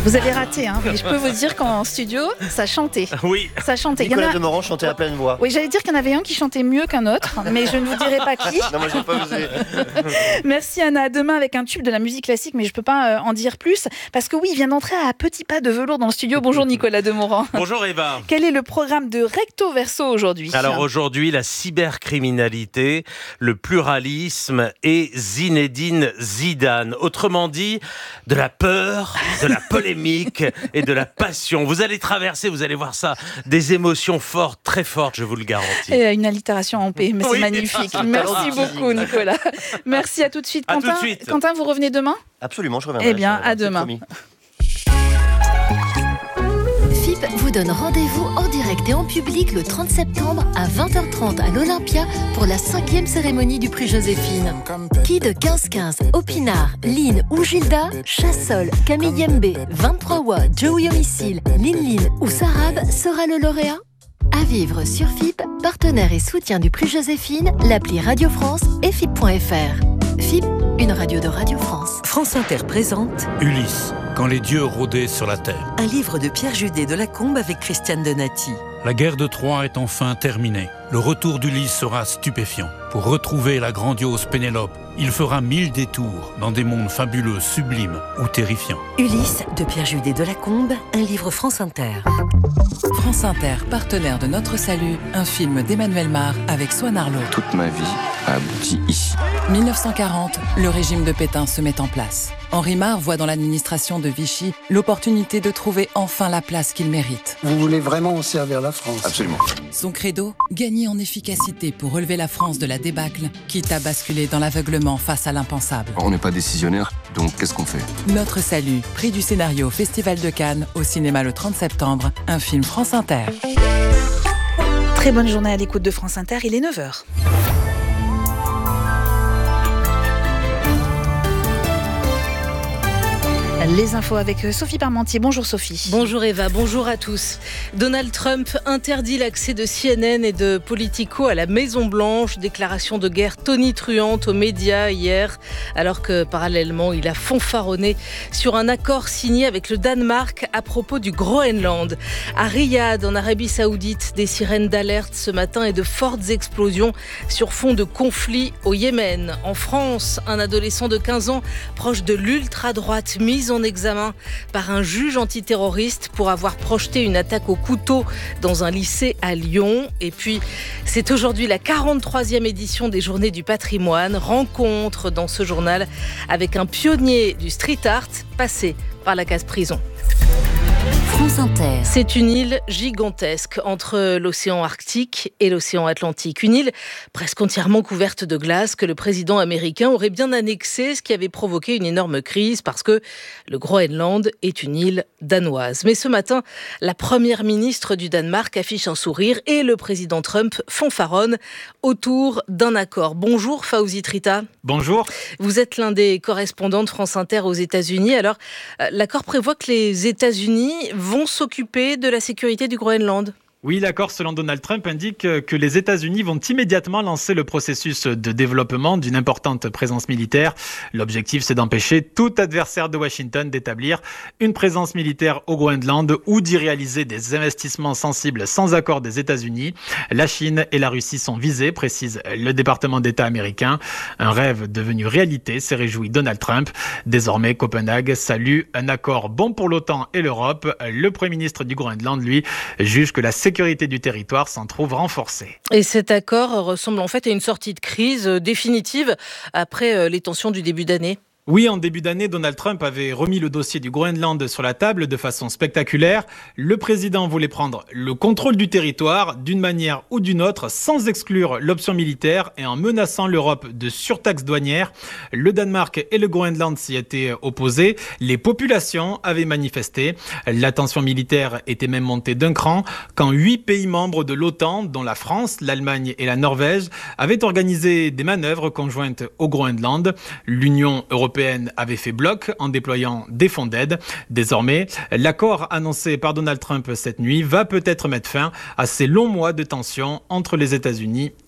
Vous avez raté, hein, mais je peux vous dire qu'en studio, ça chantait. Oui. Ça chantait. Nicolas Demorand chantait à pleine voix. Oui, j'allais dire qu'il y en avait un qui chantait mieux qu'un autre, mais je ne vous dirai pas qui. Non, moi j'ai pas osé. Merci Anna. À demain avec un tube de la musique classique, mais je ne peux pas en dire plus. Parce que oui, il vient d'entrer à petits pas de velours dans le studio. Bonjour Nicolas Demorand. Bonjour Eva. Quel est le programme de Recto Verso aujourd'hui ? Alors aujourd'hui, la cybercriminalité, le pluralisme et Zinedine Zidane. Autrement dit, de la peur, de la polémique et de la passion. Vous allez traverser, vous allez voir ça, des émotions fortes, très fortes, je vous le garantis. Et une allitération en paix, mais Oui, c'est magnifique. Merci beaucoup Nicolas. Merci, à tout de suite. À Quentin, tout de suite. Quentin, vous revenez demain ? Absolument, je reviendrai. Eh bien, à demain. FIP vous donne rendez-vous en direct et en public le 30 septembre à 20h30 à l'Olympia pour la 5e cérémonie du prix Joséphine. Qui de 15-15, Opinard, Lynn ou Gilda, Chassol, Camille Yembe, 23 Wa, Joey Homicile, Lin ou Sarab sera le lauréat ? À vivre sur FIP, partenaire et soutien du prix Joséphine, l'appli Radio France et FIP.fr. FIP, une radio de Radio France. France Inter présente Ulysse, quand les dieux rôdaient sur la terre. un livre de Pierre Judet de Lacombe avec Christiane Donati. La guerre de Troie est enfin terminée. Le retour d'Ulysse sera stupéfiant. Pour retrouver la grandiose Pénélope, il fera 1000 détours dans des mondes fabuleux, sublimes ou terrifiants. Ulysse de Pierre Judet de Lacombe, un livre France Inter. France Inter, partenaire de Notre Salut, un film d'Emmanuel Mar avec Swan Arlo. Toute ma vie a abouti ici. 1940, le régime de Pétain se met en place. Henri Mar voit dans l'administration de Vichy l'opportunité de trouver enfin la place qu'il mérite. Vous voulez vraiment servir la France ? Absolument. Son credo, gagner en efficacité pour relever la France de la débâcle, quitte à basculer dans l'aveuglement face à l'impensable. On n'est pas décisionnaire, donc qu'est-ce qu'on fait ? Notre Salut, prix du scénario au Festival de Cannes, au cinéma le 30 septembre, un film France Inter. Très bonne journée à l'écoute de France Inter, il est 9h. Les infos avec Sophie Parmentier. Bonjour Sophie. Bonjour Eva, bonjour à tous. Donald Trump interdit l'accès de CNN et de Politico à la Maison-Blanche. Déclaration de guerre tonitruante aux médias hier, alors que parallèlement il a fanfaronné sur un accord signé avec le Danemark à propos du Groenland. À Riyad, en Arabie Saoudite, des sirènes d'alerte ce matin et de fortes explosions sur fond de conflit au Yémen. En France, un adolescent de 15 ans proche de l'ultra-droite mis en examen par un juge antiterroriste pour avoir projeté une attaque au couteau dans un lycée à Lyon. Et puis, c'est aujourd'hui la 43e édition des Journées du patrimoine. Rencontre dans ce journal avec un pionnier du street art passé par la case prison. France Inter. C'est une île gigantesque entre l'océan Arctique et l'océan Atlantique. Une île presque entièrement couverte de glace que le président américain aurait bien annexée, ce qui avait provoqué une énorme crise parce que le Groenland est une île danoise. Mais ce matin, la première ministre du Danemark affiche un sourire et le président Trump fanfaronne autour d'un accord. Bonjour Fawzi Trita. Bonjour. Vous êtes l'un des correspondants de France Inter aux États-Unis. Alors, l'accord prévoit que les États-Unis vont s'occuper de la sécurité du Groenland. Oui, l'accord selon Donald Trump indique que les États-Unis vont immédiatement lancer le processus de développement d'une importante présence militaire. L'objectif, c'est d'empêcher tout adversaire de Washington d'établir une présence militaire au Groenland ou d'y réaliser des investissements sensibles sans accord des États-Unis. La Chine et la Russie sont visées, précise le département d'État américain. Un rêve devenu réalité, s'est réjoui Donald Trump. Désormais, Copenhague salue un accord bon pour l'OTAN et l'Europe. Le Premier ministre du Groenland, lui, juge que la sécurité du territoire s'en trouve renforcée. Et cet accord ressemble en fait à une sortie de crise définitive après les tensions du début d'année. Oui, en début d'année, Donald Trump avait remis le dossier du Groenland sur la table de façon spectaculaire. Le président voulait prendre le contrôle du territoire d'une manière ou d'une autre, sans exclure l'option militaire et en menaçant l'Europe de surtaxes douanières. Le Danemark et le Groenland s'y étaient opposés. Les populations avaient manifesté. La tension militaire était même montée d'un cran quand 8 pays membres de l'OTAN, dont la France, l'Allemagne et la Norvège, avaient organisé des manœuvres conjointes au Groenland. L'Union européenne avait fait bloc en déployant des fonds d'aide. Désormais, l'accord annoncé par Donald Trump cette nuit va peut-être mettre fin à ces longs mois de tensions entre les États-Unis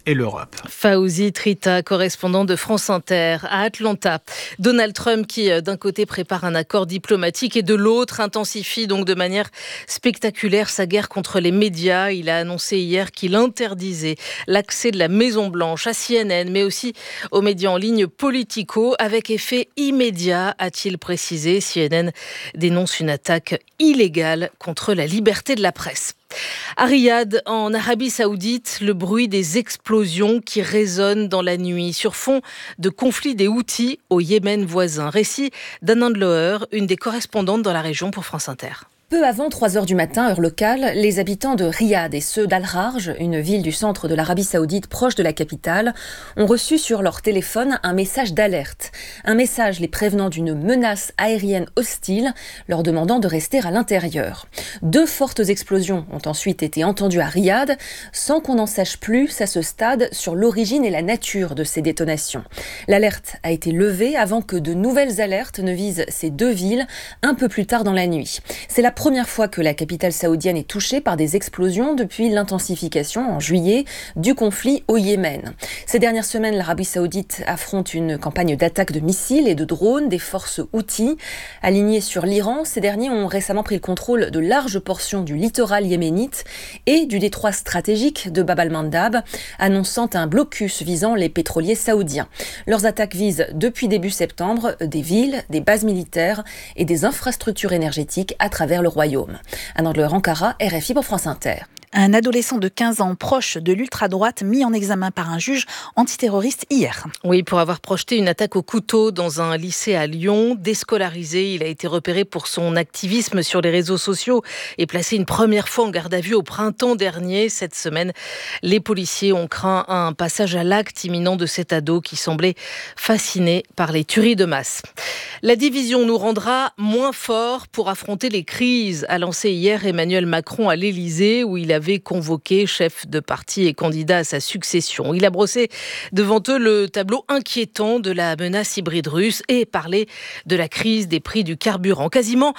et l'Europe. Fawzi Trita, correspondant de France Inter à Atlanta. Donald Trump qui, d'un côté, prépare un accord diplomatique et de l'autre, intensifie donc de manière spectaculaire sa guerre contre les médias. Il a annoncé hier qu'il interdisait l'accès de la Maison-Blanche à CNN, mais aussi aux médias en ligne Politico, avec effet immédiat, a-t-il précisé. CNN dénonce une attaque illégale contre la liberté de la presse. À Riyad, en Arabie Saoudite, le bruit des explosions qui résonnent dans la nuit sur fond de conflit des Houthis au Yémen voisin. Récit d'Anand Loher, une des correspondantes dans la région pour France Inter. Peu avant 3h du matin, heure locale, les habitants de Riyad et ceux d'Al-Rarj, une ville du centre de l'Arabie Saoudite proche de la capitale, ont reçu sur leur téléphone un message d'alerte. Un message les prévenant d'une menace aérienne hostile, leur demandant de rester à l'intérieur. 2 fortes explosions ont ensuite été entendues à Riyad, sans qu'on en sache plus à ce stade sur l'origine et la nature de ces détonations. L'alerte a été levée avant que de nouvelles alertes ne visent ces 2 villes un peu plus tard dans la nuit. C'est la première fois que la capitale saoudienne est touchée par des explosions depuis l'intensification en juillet du conflit au Yémen. Ces dernières semaines, l'Arabie Saoudite affronte une campagne d'attaques de missiles et de drones des forces Houthis. Alignés sur l'Iran, ces derniers ont récemment pris le contrôle de larges portions du littoral yéménite et du détroit stratégique de Bab al-Mandab, annonçant un blocus visant les pétroliers saoudiens. Leurs attaques visent depuis début septembre des villes, des bases militaires et des infrastructures énergétiques à travers le royaume. Anand Loher, Ankara, RFI pour France Inter. Un adolescent de 15 ans proche de l'ultra-droite mis en examen par un juge antiterroriste hier. Oui, pour avoir projeté une attaque au couteau dans un lycée à Lyon. Déscolarisé, il a été repéré pour son activisme sur les réseaux sociaux et placé une première fois en garde à vue au printemps dernier. Cette semaine, les policiers ont craint un passage à l'acte imminent de cet ado qui semblait fasciné par les tueries de masse. La division nous rendra moins forts pour affronter les crises, a lancé hier Emmanuel Macron à l'Élysée, où il avait convoqué chefs de parti et candidats à sa succession. Il a brossé devant eux le tableau inquiétant de la menace hybride russe et parlé de la crise des prix du carburant. Quasiment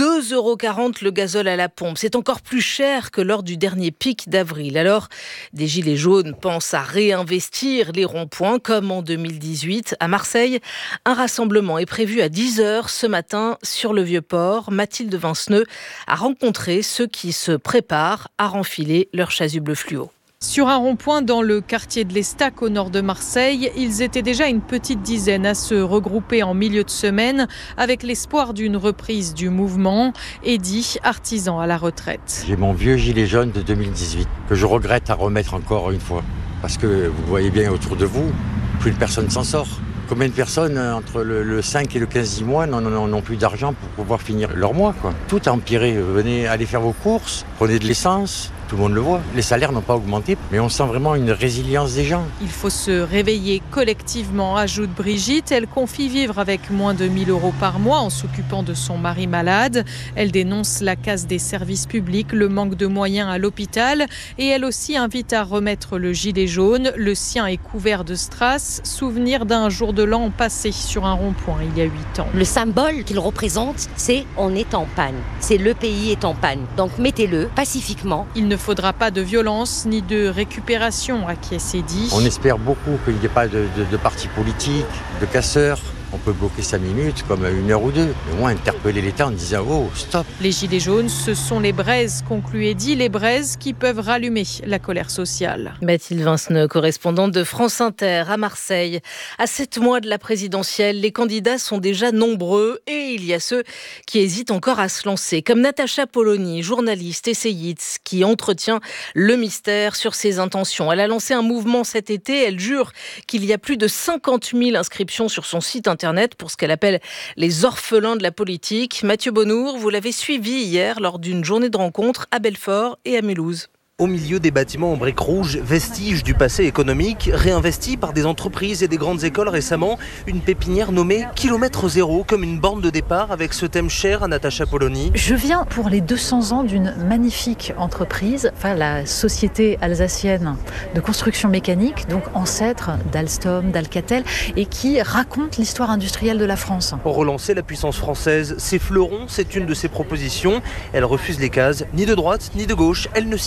2,40 € le gazole à la pompe. C'est encore plus cher que lors du dernier pic d'avril. Alors, des gilets jaunes pensent à réinvestir les ronds-points comme en 2018. À Marseille, un rassemblement est prévu à 10h ce matin sur le Vieux-Port. Mathilde Vinceneux a rencontré ceux qui se préparent à renfiler leur chasuble fluo. Sur un rond-point dans le quartier de l'Estac au nord de Marseille, ils étaient déjà une petite dizaine à se regrouper en milieu de semaine avec l'espoir d'une reprise du mouvement. Eddy, artisan à la retraite. J'ai mon vieux gilet jaune de 2018 que je regrette à remettre encore une fois. Parce que vous voyez bien autour de vous, plus personne s'en sort. Combien de personnes entre le 5 et le 15 du mois n'ont plus d'argent pour pouvoir finir leur mois, quoi. Tout a empiré. Venez aller faire vos courses, prenez de l'essence. Tout le monde le voit. Les salaires n'ont pas augmenté, mais on sent vraiment une résilience des gens. Il faut se réveiller collectivement, ajoute Brigitte. Elle confie vivre avec moins de 1 000 € par mois en s'occupant de son mari malade. Elle dénonce la casse des services publics, le manque de moyens à l'hôpital. Et elle aussi invite à remettre le gilet jaune. Le sien est couvert de strass. Souvenir d'un jour de l'an passé sur un rond-point il y a 8 ans. Le symbole qu'il représente, c'est on est en panne. C'est le pays est en panne. Donc mettez-le pacifiquement. Il ne faudra pas de violence ni de récupération, acquiesce Eddy. On espère beaucoup qu'il n'y ait pas de partis politiques, de casseurs. On peut bloquer 5 minutes, comme 1 heure ou 2. Mais au moins interpeller l'État en disant « Oh, stop !» Les gilets jaunes, ce sont les braises, conclut Eddy, les braises qui peuvent rallumer la colère sociale. Mathilde Vinceneux, correspondante de France Inter à Marseille. À 7 mois de la présidentielle, les candidats sont déjà nombreux et il y a ceux qui hésitent encore à se lancer. Comme Natacha Polony, journaliste, essayiste, qui entretient le mystère sur ses intentions. Elle a lancé un mouvement cet été. Elle jure qu'il y a plus de 50 000 inscriptions sur son site internet pour ce qu'elle appelle les orphelins de la politique. Mathieu Bonnour, vous l'avez suivi hier lors d'une journée de rencontre à Belfort et à Mulhouse. Au milieu des bâtiments en briques rouges, vestiges du passé économique, réinvestis par des entreprises et des grandes écoles récemment, une pépinière nommée Kilomètre Zéro, comme une borne de départ avec ce thème cher à Natacha Polony. Je viens pour les 200 ans d'une magnifique entreprise, la Société alsacienne de construction mécanique, donc ancêtre d'Alstom, d'Alcatel, et qui raconte l'histoire industrielle de la France. Pour relancer la puissance française, ses fleurons, c'est une de ses propositions. Elle refuse les cases, ni de droite ni de gauche, elle ne s'y reconnaît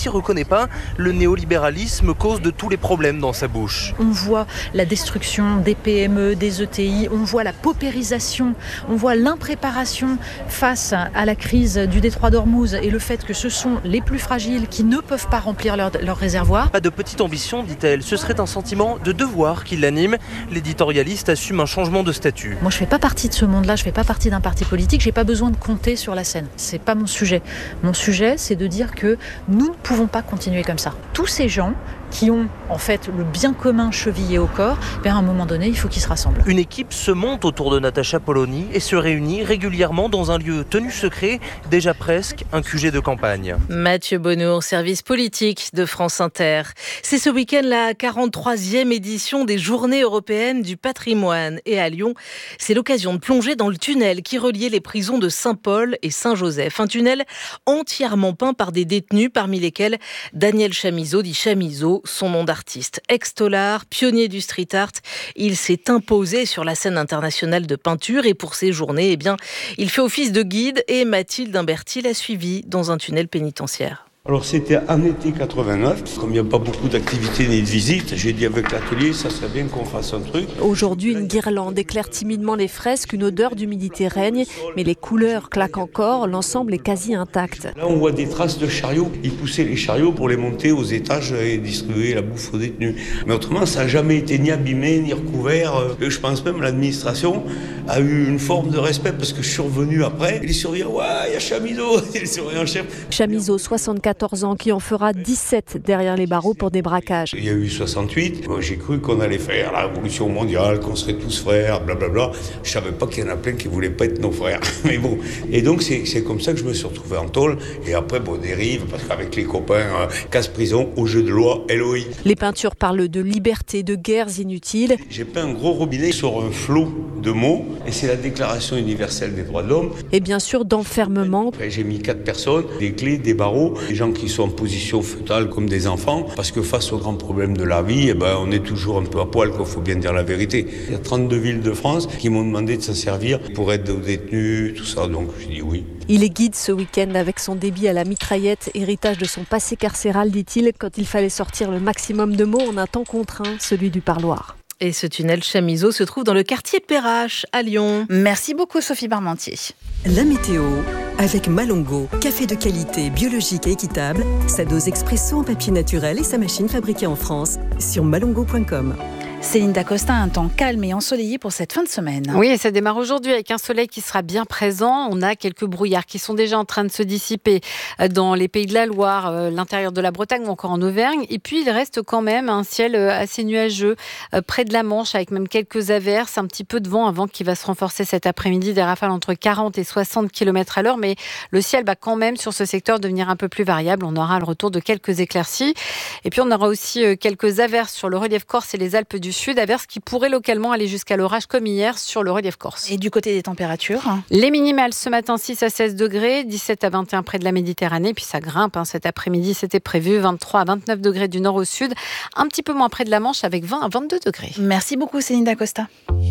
comprenez pas, le néolibéralisme cause de tous les problèmes dans sa bouche. On voit la destruction des PME, des ETI, on voit la paupérisation, on voit l'impréparation face à la crise du détroit d'Ormuz et le fait que ce sont les plus fragiles qui ne peuvent pas remplir leur réservoir. Pas de petite ambition, dit-elle, ce serait un sentiment de devoir qui l'anime. L'éditorialiste assume un changement de statut. Moi, je fais pas partie de ce monde-là, je fais pas partie d'un parti politique, j'ai pas besoin de compter sur la scène. C'est pas mon sujet. Mon sujet, c'est de dire que nous ne pouvons pas continuer comme ça. Tous ces gens qui ont en fait le bien commun chevillé au corps, à un moment donné, il faut qu'ils se rassemblent. Une équipe se monte autour de Natacha Polony et se réunit régulièrement dans un lieu tenu secret, déjà presque un QG de campagne. Mathieu Bonnour, service politique de France Inter. C'est ce week-end la 43e édition des Journées européennes du patrimoine. Et à Lyon, c'est l'occasion de plonger dans le tunnel qui reliait les prisons de Saint-Paul et Saint-Joseph. Un tunnel entièrement peint par des détenus, parmi lesquels Daniel Chamizo, dit Chamizo, son nom d'artiste. Ex-tolard, pionnier du street art, il s'est imposé sur la scène internationale de peinture et pour ces journées, il fait office de guide et Mathilde Imberti l'a suivi dans un tunnel pénitentiaire. Alors c'était en été 89, comme il n'y a pas beaucoup d'activités ni de visites, j'ai dit avec l'atelier, ça serait bien qu'on fasse un truc. Aujourd'hui, une guirlande éclaire timidement les fresques, une odeur d'humidité règne, mais les couleurs claquent encore, l'ensemble est quasi intact. Là on voit des traces de chariots, ils poussaient les chariots pour les monter aux étages et distribuer la bouffe aux détenus. Mais autrement, ça n'a jamais été ni abîmé, ni recouvert. Je pense même que l'administration a eu une forme de respect parce que je suis revenu après, et les surveillants, ouais, il y a Chamizo, le surveillant chef. Chamizo, 64 ans, qui en fera 17 derrière les barreaux pour des braquages. Il y a eu 68, moi, j'ai cru qu'on allait faire la révolution mondiale, qu'on serait tous frères, blablabla. Je savais pas qu'il y en a plein qui voulaient pas être nos frères. Mais bon, et donc c'est comme ça que je me suis retrouvé en tôle. Et après, dérive, parce qu'avec les copains, casse-prison, au jeu de loi, LOI. Les peintures parlent de liberté, de guerres inutiles. J'ai peint un gros robinet sur un flot de mots, et c'est la Déclaration universelle des droits de l'homme. Et bien sûr d'enfermement. J'ai mis 4 personnes, des clés, des barreaux, des gens qui sont en position fœtale comme des enfants, parce que face aux grands problèmes de la vie, on est toujours un peu à poil, il faut bien dire la vérité. Il y a 32 villes de France qui m'ont demandé de s'en servir pour aide aux détenus, tout ça, donc j'ai dit oui. Il est guide ce week-end avec son débit à la mitraillette, héritage de son passé carcéral, dit-il, quand il fallait sortir le maximum de mots en un temps contraint, celui du parloir. Et ce tunnel Chamizo se trouve dans le quartier Perrache, à Lyon. Merci beaucoup Sophie Parmentier. La météo avec Malongo, café de qualité, biologique et équitable, sa dose expresso en papier naturel et sa machine fabriquée en France sur malongo.com. Céline Dacosta, un temps calme et ensoleillé pour cette fin de semaine. Oui, et ça démarre aujourd'hui avec un soleil qui sera bien présent. On a quelques brouillards qui sont déjà en train de se dissiper dans les Pays de la Loire, l'intérieur de la Bretagne ou encore en Auvergne. Et puis, il reste quand même un ciel assez nuageux près de la Manche avec même quelques averses, un petit peu de vent, un vent qui va se renforcer cet après-midi, des rafales entre 40 et 60 km à l'heure. Mais le ciel va quand même sur ce secteur devenir un peu plus variable. On aura le retour de quelques éclaircies. Et puis, on aura aussi quelques averses sur le relief corse et les Alpes du Sud, averses qui pourraient localement aller jusqu'à l'orage comme hier sur le relief corse. Et du côté des températures, les minimales ce matin 6 à 16 degrés, 17 à 21 près de la Méditerranée, puis ça grimpe cet après-midi, c'était prévu 23 à 29 degrés du nord au sud, un petit peu moins près de la Manche avec 20 à 22 degrés. Merci beaucoup Céline Dacosta.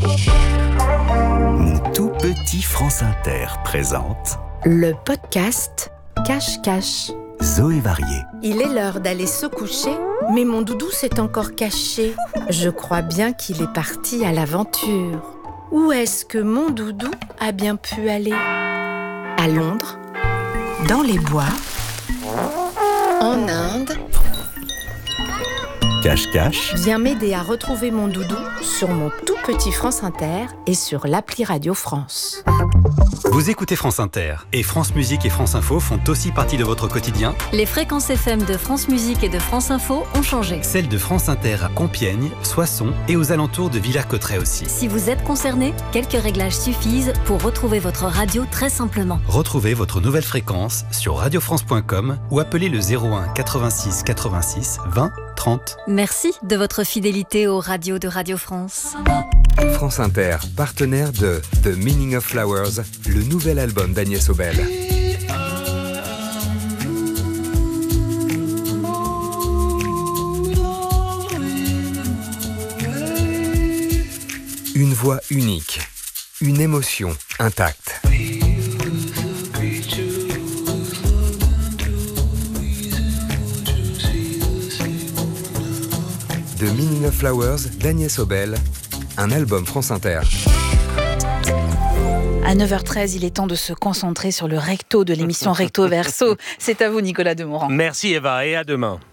Mon tout petit France Inter présente le podcast Cache-Cache. Zoé Varié. Il est l'heure d'aller se coucher, mais mon doudou s'est encore caché. Je crois bien qu'il est parti à l'aventure. Où est-ce que mon doudou a bien pu aller ? À Londres, dans les bois, en Inde. Cache-cache. Viens m'aider à retrouver mon doudou sur mon tout petit France Inter et sur l'appli Radio France. Vous écoutez France Inter et France Musique et France Info font aussi partie de votre quotidien. Les fréquences FM de France Musique et de France Info ont changé. Celles de France Inter à Compiègne, Soissons et aux alentours de Villers-Cotterêts aussi. Si vous êtes concerné, quelques réglages suffisent pour retrouver votre radio très simplement. Retrouvez votre nouvelle fréquence sur radiofrance.com ou appelez le 01 86 86 20 30. Merci de votre fidélité aux radios de Radio France. France Inter, partenaire de The Meaning of Flowers, le nouvel album d'Agnès Obel. Une voix unique, une émotion intacte. of Flowers d'Agnès Obel, un album France Inter. À 9h13, il est temps de se concentrer sur le recto de l'émission Recto Verso. C'est à vous, Nicolas Demorand. Merci Eva, et à demain.